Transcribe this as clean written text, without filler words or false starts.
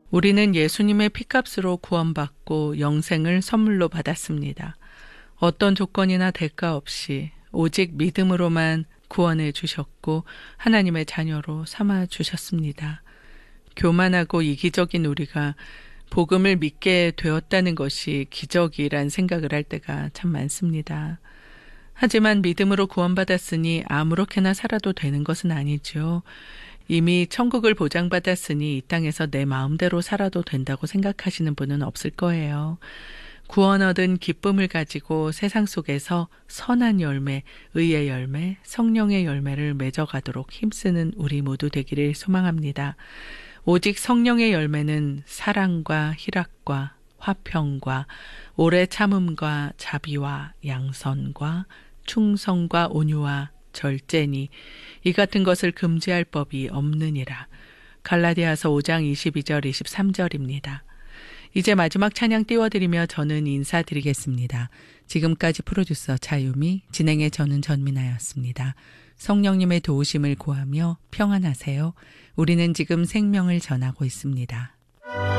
우리는 예수님의 피값으로 구원받고 영생을 선물로 받았습니다. 어떤 조건이나 대가 없이 오직 믿음으로만 구원해 주셨고 하나님의 자녀로 삼아 주셨습니다. 교만하고 이기적인 우리가 복음을 믿게 되었다는 것이 기적이란 생각을 할 때가 참 많습니다. 하지만 믿음으로 구원받았으니 아무렇게나 살아도 되는 것은 아니죠. 이미 천국을 보장받았으니 이 땅에서 내 마음대로 살아도 된다고 생각하시는 분은 없을 거예요. 구원 얻은 기쁨을 가지고 세상 속에서 선한 열매, 의의 열매, 성령의 열매를 맺어가도록 힘쓰는 우리 모두 되기를 소망합니다. 오직 성령의 열매는 사랑과 희락과 화평과 오래 참음과 자비와 양선과 충성과 온유와 절제니 이 같은 것을 금지할 법이 없느니라. 갈라디아서 5장 22절 23절입니다. 이제 마지막 찬양 띄워드리며 저는 인사드리겠습니다. 지금까지 프로듀서 차유미, 진행의 저는 전민아였습니다. 성령님의 도우심을 구하며 평안하세요. 우리는 지금 생명을 전하고 있습니다.